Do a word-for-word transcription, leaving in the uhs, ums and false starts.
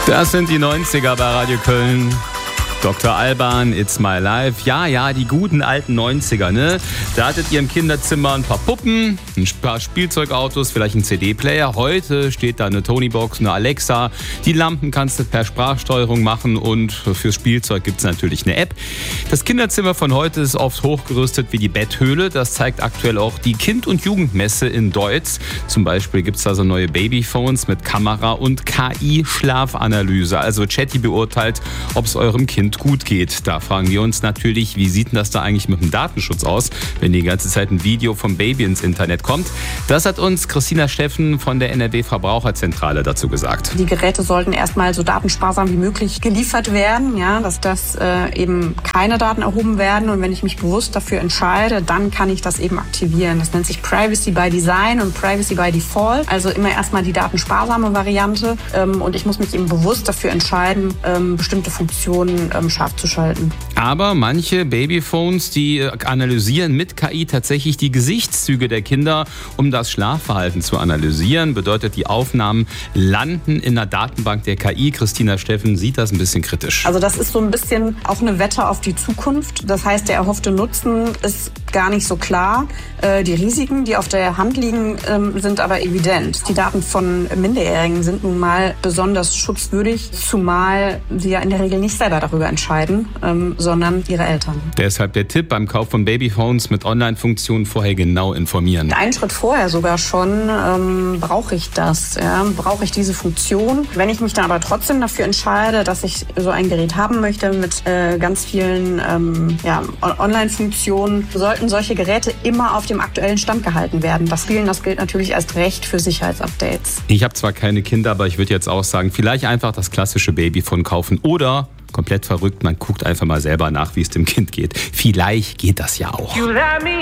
Das sind die neunziger bei Radio Köln. Doktor Alban, It's My Life. Ja, ja, die guten alten neunziger, ne? Da hattet ihr im Kinderzimmer ein paar Puppen, ein paar Spielzeugautos, vielleicht ein C D-Player. Heute steht da eine Tonybox, eine Alexa. Die Lampen kannst du per Sprachsteuerung machen und fürs Spielzeug gibt's natürlich eine App. Das Kinderzimmer von heute ist oft hochgerüstet wie die Betthöhle. Das zeigt aktuell auch die Kind- und Jugendmesse in Deutz. Zum Beispiel gibt's da so neue Babyphones mit Kamera und K I-Schlafanalyse. Also Chatty beurteilt, ob es eurem Kind gut geht. Da fragen wir uns natürlich, wie sieht denn das da eigentlich mit dem Datenschutz aus, wenn die ganze Zeit ein Video vom Baby ins Internet kommt? Das hat uns Christina Steffen von der N R W Verbraucherzentrale dazu gesagt. Die Geräte sollten erstmal so datensparsam wie möglich geliefert werden, ja, dass das äh, eben keine Daten erhoben werden. Und wenn ich mich bewusst dafür entscheide, dann kann ich das eben aktivieren. Das nennt sich Privacy by Design und Privacy by Default. Also immer erstmal die datensparsame Variante. Ähm, und ich muss mich eben bewusst dafür entscheiden, ähm, bestimmte Funktionen ähm, scharf zu schalten. Aber manche Babyphones, die analysieren mit K I tatsächlich die Gesichtszüge der Kinder, um das Schlafverhalten zu analysieren. Bedeutet, die Aufnahmen landen in der Datenbank der K I. Christina Steffen sieht das ein bisschen kritisch. Also das ist so ein bisschen auch eine Wette auf die Zukunft. Das heißt, der erhoffte Nutzen ist gar nicht so klar. Äh, die Risiken, die auf der Hand liegen, ähm, sind aber evident. Die Daten von Minderjährigen sind nun mal besonders schutzwürdig, zumal sie ja in der Regel nicht selber darüber entscheiden, ähm, sondern ihre Eltern. Deshalb der Tipp beim Kauf von Babyphones mit Online-Funktionen vorher genau informieren. Einen Schritt vorher sogar schon, ähm, brauche ich das? Ja? Brauche ich diese Funktion? Wenn ich mich dann aber trotzdem dafür entscheide, dass ich so ein Gerät haben möchte mit äh, ganz vielen ähm, ja, Online-Funktionen, sollten solche Geräte immer auf dem aktuellen Stand gehalten werden. Das Spielen, das gilt natürlich erst recht für Sicherheitsupdates. Ich habe zwar keine Kinder, aber ich würde jetzt auch sagen, vielleicht einfach das klassische Babyphone kaufen oder komplett verrückt, man guckt einfach mal selber nach, wie es dem Kind geht. Vielleicht geht das ja auch.